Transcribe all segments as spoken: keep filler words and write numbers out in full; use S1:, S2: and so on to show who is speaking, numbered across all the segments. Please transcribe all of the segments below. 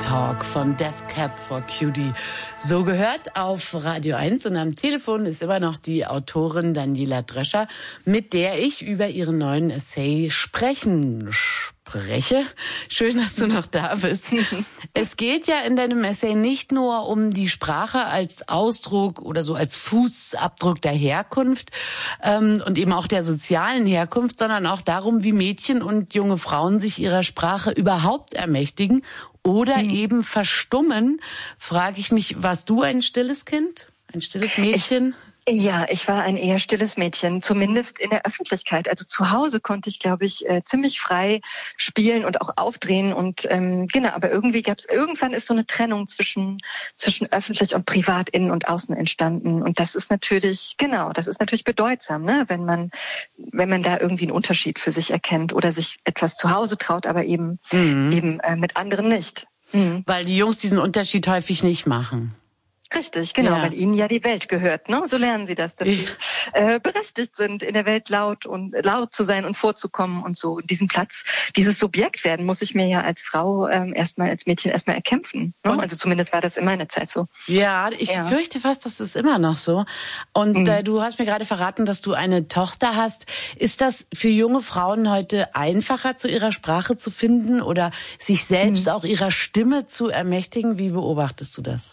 S1: Talk von Death Cab for Cutie. So gehört auf Radio eins und am Telefon ist immer noch die Autorin Daniela Drescher, mit der ich über ihren neuen Essay sprechen spreche. Schön, dass du noch da bist. Es geht ja in deinem Essay nicht nur um die Sprache als Ausdruck oder so als Fußabdruck der Herkunft ähm, und eben auch der sozialen Herkunft, sondern auch darum, wie Mädchen und junge Frauen sich ihrer Sprache überhaupt ermächtigen oder mhm. eben verstummen. Frage ich mich, warst du ein stilles Kind? Ein stilles Mädchen?
S2: Ich Ja, ich war ein eher stilles Mädchen, zumindest in der Öffentlichkeit. Also zu Hause konnte ich, glaube ich, äh, ziemlich frei spielen und auch aufdrehen und ähm, genau. Aber irgendwie gab es irgendwann ist so eine Trennung zwischen zwischen öffentlich und privat, innen und außen entstanden. Und das ist natürlich genau, das ist natürlich bedeutsam, ne, wenn man wenn man da irgendwie einen Unterschied für sich erkennt oder sich etwas zu Hause traut, aber eben mhm. eben äh, mit anderen nicht.
S1: Mhm. Weil die Jungs diesen Unterschied häufig nicht machen.
S2: Richtig, genau, ja. Weil ihnen ja die Welt gehört, ne? So lernen sie das, dass sie äh, berechtigt sind, in der Welt laut und laut zu sein und vorzukommen und so. Diesen Platz, dieses Subjekt werden, muss ich mir ja als Frau ähm, erstmal, als Mädchen erstmal erkämpfen. Ne? Also zumindest war das in meiner Zeit so.
S1: Ja, ich ja. fürchte fast, das ist immer noch so. Und mhm. äh, du hast mir gerade verraten, dass du eine Tochter hast. Ist das für junge Frauen heute einfacher, zu ihrer Sprache zu finden oder sich selbst mhm. auch ihrer Stimme zu ermächtigen? Wie beobachtest du das?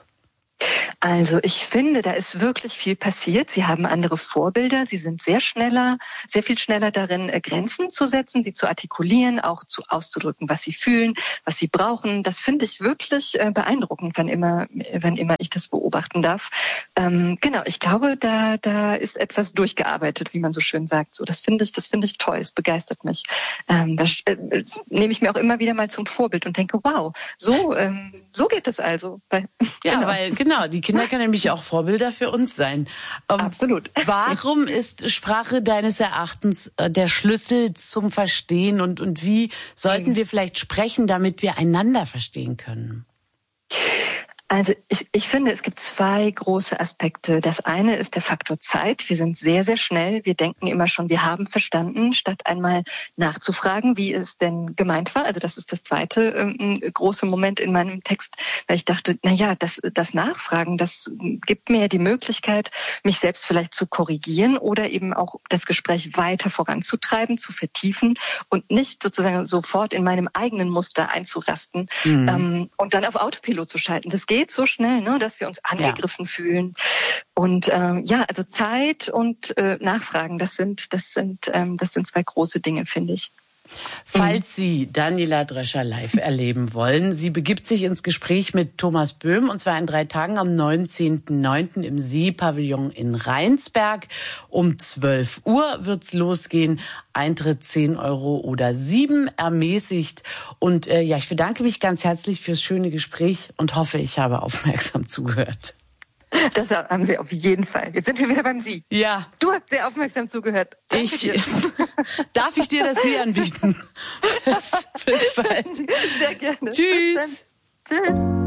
S2: Also ich finde, da ist wirklich viel passiert. Sie haben andere Vorbilder. Sie sind sehr schneller, sehr viel schneller darin, Grenzen zu setzen, sie zu artikulieren, auch zu auszudrücken, was sie fühlen, was sie brauchen. Das finde ich wirklich beeindruckend, wann immer, wann immer ich das beobachten darf. Ähm, genau, ich glaube, da, da ist etwas durchgearbeitet, wie man so schön sagt. So, das finde ich, das finde ich toll. Es begeistert mich. Ähm, das, äh, das nehme ich mir auch immer wieder mal zum Vorbild und denke, wow, so, ähm, so geht es also. Weil,
S1: ja, genau. weil genau die Kinder können nämlich auch Vorbilder für uns sein.
S2: Ähm, Absolut.
S1: Warum ist Sprache deines Erachtens äh, der Schlüssel zum Verstehen und, und wie sollten wir vielleicht sprechen, damit wir einander verstehen können?
S2: Also ich, ich finde, es gibt zwei große Aspekte. Das eine ist der Faktor Zeit. Wir sind sehr, sehr schnell. Wir denken immer schon, wir haben verstanden, statt einmal nachzufragen, wie es denn gemeint war. Also das ist das zweite ähm, große Moment in meinem Text, weil ich dachte, na ja, das, das Nachfragen, das gibt mir die Möglichkeit, mich selbst vielleicht zu korrigieren oder eben auch das Gespräch weiter voranzutreiben, zu vertiefen und nicht sozusagen sofort in meinem eigenen Muster einzurasten mhm. ähm, und dann auf Autopilot zu schalten. Das geht geht so schnell, ne, dass wir uns angegriffen ja. fühlen. Und ähm, ja, also Zeit und äh, Nachfragen, das sind, das sind, ähm, das sind zwei große Dinge, finde ich.
S1: Falls Sie Daniela Drescher live erleben wollen, sie begibt sich ins Gespräch mit Thomas Böhm, und zwar in drei Tagen am neunzehnten neunten im See-Pavillon in Rheinsberg. Um zwölf Uhr wird's losgehen. Eintritt zehn Euro oder sieben ermäßigt. Und äh, ja, ich bedanke mich ganz herzlich fürs schöne Gespräch und hoffe, ich habe aufmerksam zugehört.
S2: Das haben Sie auf jeden Fall. Jetzt sind wir wieder beim Sie.
S1: Ja.
S2: Du hast sehr aufmerksam zugehört. Danke
S1: ich,
S2: dir.
S1: Darf ich dir das Sie anbieten? Bis bald.
S2: Sehr gerne.
S1: Tschüss.
S2: Tschüss.